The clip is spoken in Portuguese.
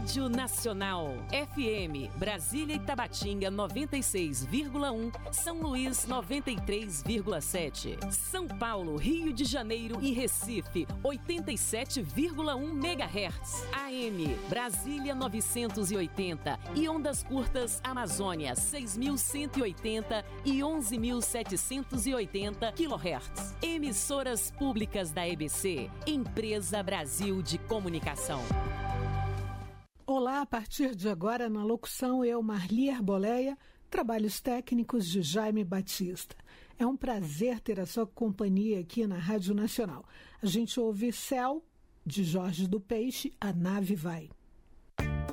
Rádio Nacional. FM, Brasília e Tabatinga 96,1, São Luís 93,7. São Paulo, Rio de Janeiro e Recife 87,1 MHz. AM, Brasília 980 e ondas curtas Amazônia 6.180 e 11.780 kHz. Emissoras públicas da EBC, Empresa Brasil de Comunicação. Olá, a partir de agora na locução eu, Marli Herboleia, trabalhos técnicos de Jaime Batista. É um prazer ter a sua companhia aqui na Rádio Nacional. A gente ouve Céu, de Jorge do Peixe, A Nave Vai.